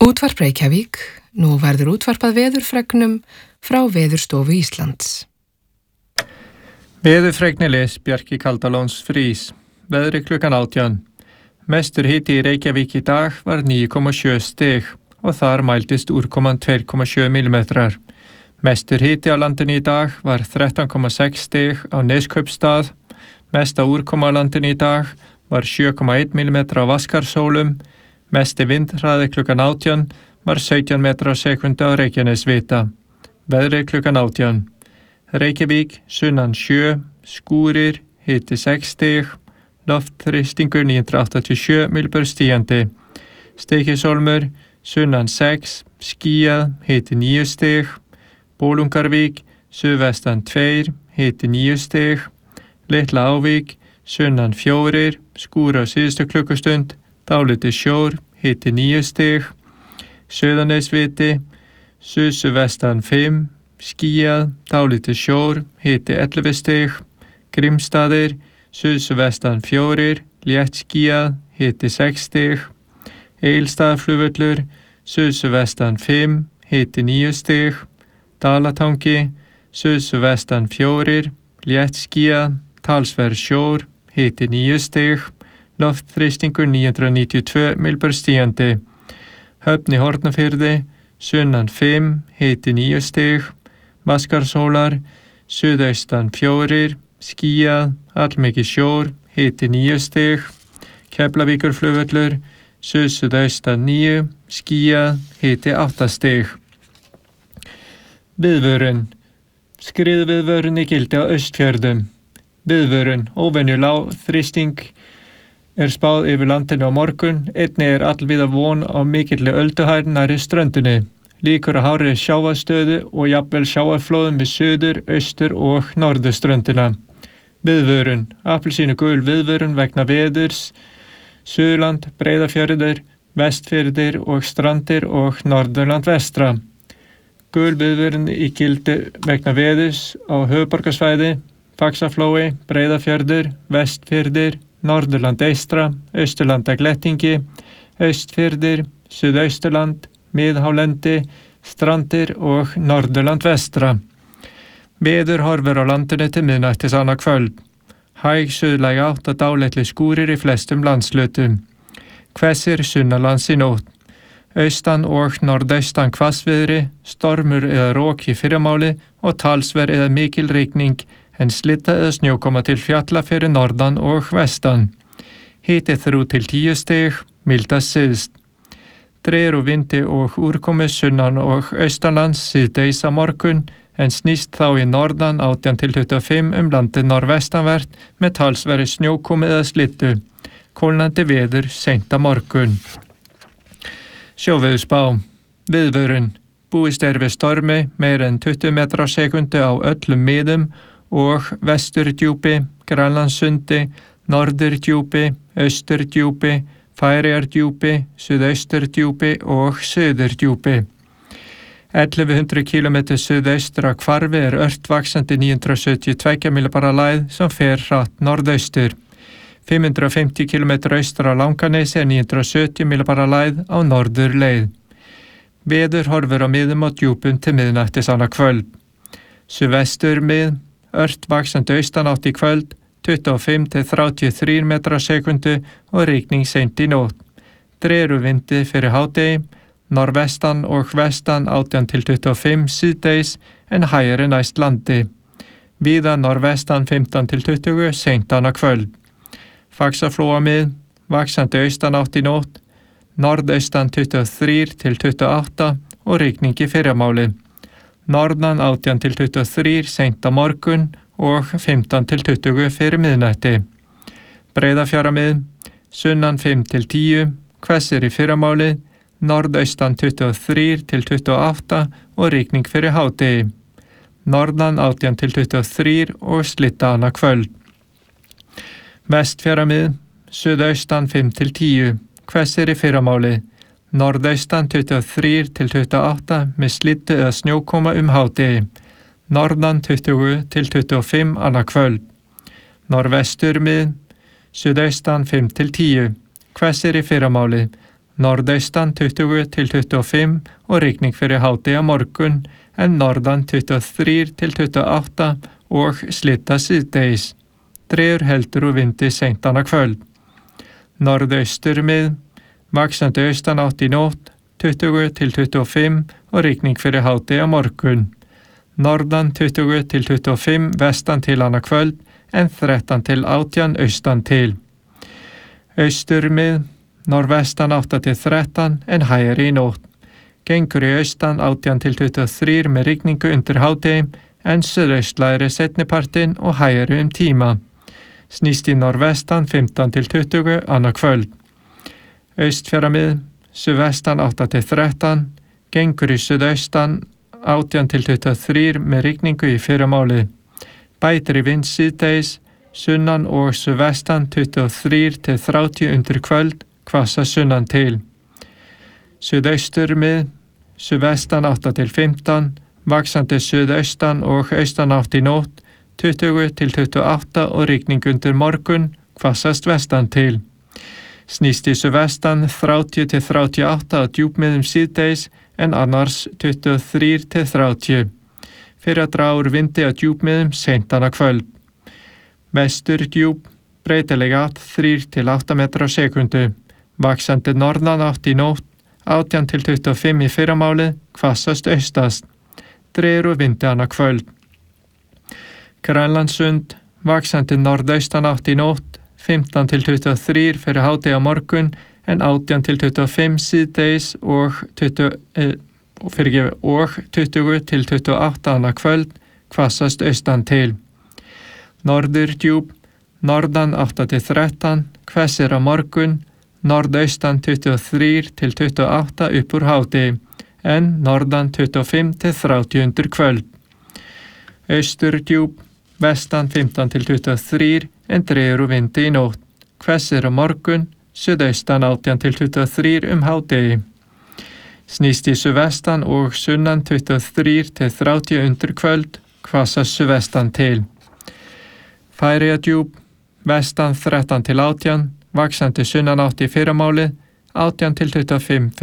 Útvarp Reykjavík, nú verður útvarpað veðurfregnum frá Veðurstofu Íslands. Veðurfregni les Bjarki Kaldalóns Frís. Veðri klukkan 18. Mestur hiti í Reykjavík í dag var 9,7 stig og þar mældist úrkoman 2,7 millimetrar. Mestur hiti á landinu í dag var 13,6 stig á Neskaupstað. Mesta úrkoma á landinu í dag var 7,1 millimetra á Vatnsskarðshólum. Mesti vindhraði klukkan 18 var 17 metra á sekundu á Reykjanesvita. Veðri klukkan 18. Reykjavík, sunnan 7, skúrir, hiti 6 stig, loftþrýstingur 987 millibör stígandi. Stykkishólmur, sunnan 6, skýjað, hiti 9 stig. Bolungarvík, suðvestan 2, hiti 9 stig. Litla Ávík, sunnan 4, skúra á síðustu klukkustund. Dálítið sjór, hiti 9 stig. Suðurnesviti, suðvestan 5, skýjað, dálítið sjór, hiti 11 stig. Grímsstaðir, suðvestan 4, létt skýjað, hiti 6 stig. Egilsstaðaflugvöllur, suðvestan 5, hiti 9 stig. Dalatangi, suðvestan 4, létt skýjað, talsverð sjór, hiti 9 stig. Loftþrýstingur 992 millibör stígandi. Höfn í Hornafirði, sunnan 5, hiti 9 stig. Vatnsskarðshólar, suðaustan 4, skýjað, allmikið sjór, hiti 9 stig. Keflavíkurflugvöllur, suðaustan 9, skýjað, hiti 8 stig. Viðvörun. Skriðviðvörun í gildi á Austfjörðum. Viðvörun, óvenju lág þrýsting spáð yfir landinu á morgun. Einnig allvíða von á mikilli ölduhæð nærri ströndinni. Líkur á hárri sjávarstöðu og jafnvel sjávarflóðum við suður, austur og norðurströndina. Viðvörun. Appelsínugul viðvörun vegna veðurs, Suðurland, Breiðafjörður, Vestfirðir og Strandir og Norðurland vestra. Gul viðvörun í gildi vegna veðurs á höfuðborgarsvæði, Faxaflói, Breiðafjörður, Vestfirðir, Norðurland eystra, Austurlanda Glettingi, Austfirðir, Suðausturland, Miðhálendi, Strandir og Norðurland vestra. Veður horfir á landinu til miðnættis annað kvöld. Hæg suðlæg átt og dáleitli skúrir í flestum landshlutum. Hvessir sunnanlands í nótt. Austan og norðaustan hvassviðri, stormur eða rok í fyrramáli og talsverð eða mikil rigning, en slitta eða snjókoma til fjalla fyrir norðan og vestan. Hiti 3 til 10 stig, mildast syðst. Dregur úr vindi og úrkomu sunnan og austanlands síðdegis á morgun, en snýst þá í norðan 18 til 25 landið norðvestanvert með talsverði snjókomu eða slittu. Kólnandi veður seint á morgun. Sjóveðurspá. Viðvörun. Búist við stormi meira en 20 metra á sekundu á öllum miðum og Vesturdjúpi, Grænlandssundi, Norðurdjúpi, Austurdjúpi, Færeyjardjúpi, Suðausturdjúpi og Suðurdjúpi. 1100 km suðaustra hvarfi ört vaxandi 972 millibara lægð sem fer hratt norðaustur. 550 km austra á Langanesi 970 millibara lægð á norður leið. Veður horfir á miðum og djúpum til miðnættis annað kvöld. Suðvestur mið, ört vaxandi austanátt í kvöld, 25 til 33 metra á sekundu og rigning seint í nótt. Dregur úr vindi fyrir hádegi, norðvestan og vestan 18 til 25 síðdegis en hægari næst landi. Víða norðvestan 15 til 20 seint annað kvöld. Faxaflóa mið, vaxandi austanátt í nótt, norðaustan 23 til 28 og rigning í fyrramáli. Norðan 18 til 23 seint á morgun og 15 til 20 fyrir miðnætti. Breiðafjarðarmið, sunnan 5 til 10, hvessir í fyrramáli, norðaustan 23 til 28 og rigning fyrir hádegi. Norðan 18 til 23 og slitta annað kvöld. Vestfjarðarmið, suðaustan 5 til 10, hvessir í fyrramáli, norðaustan 23 til 28 með slittu eða snjókoma hádegi. Norðan 20 til 25 annað kvöld. Norðvestur mið, suðaustan 5 til 10, hvessir í fyrramáli, norðaustan 20 til 25 og rigning fyrir hádegi á morgun, en norðan 23 til 28 og slydda síðdegis. Dregur heldur úr vindi seint annað kvöld. Norðaustur mið, vaxandi austanátt í nótt, 20 til 25 og rigning fyrir hádegi á morgun. Norðan 20 til 25 vestan til annað kvöld, en 13 til 18 austan til. Austur mið, norðvestan 8 til 13 en hægari í nótt. Gengur í austan 18 til 23 með rigningu undir hádegi, en suðaustlægri seinnipartinn og hægari tíma. Snýst í norðvestan 15 til 20 annað kvöld. Austfjarðamið, suðvestan 8 til 13, gengur í suðaustan 18 til 23 með rigningu í fyrramálið. Bætir í vind síðdegis, sunnan og suðvestan 23 til 30 undir kvöld, hvassa sunnan til. Suðaustur mið, suðvestan 8 til 15, vaxandi suðaustan og austanátt í nótt, 20 til 28 og rigning undir morgun, hvassast vestan til. Snýst í suðvestan 30 til 38 á djúpmiðum síðdegis, en annars 23 til 30. Fyrir að draga úr vindi á djúpmiðum seint annað kvöld. Vestur djúp, breytileg átt 3 til 8 metra á sekundu. Vaxandi norðanátt í nótt, 18 til 25 í fyrramálið, hvassast austast. Dregur úr vindi annað kvöld. Grænlandssund, vaxandi norðaustanátt í nótt, 15 til 23 fyrir hádegi á morgun, en 18 til 25 síðdegis og 20 til 28 annað kvöld, hvassast austan til. Norður djúp, norðan 8 til 13, hvessir á morgun, norðaustan 23 til 28 upp úr hádegi, en norðan 25 til 30 undir kvöld. Austur djúp, vestan 15 til 23, en dregur úr vindi í nótt. Hvessir á morgun, suðaustan 18 til 23 hádegi. Snýst í suðvestan og sunnan 23 til 30 undir kvöld, hvassa suðvestan til. Færeyjadjúp, vestan 13 til 18, vaxandi sunnanátt í fyrramálið, 18 til 25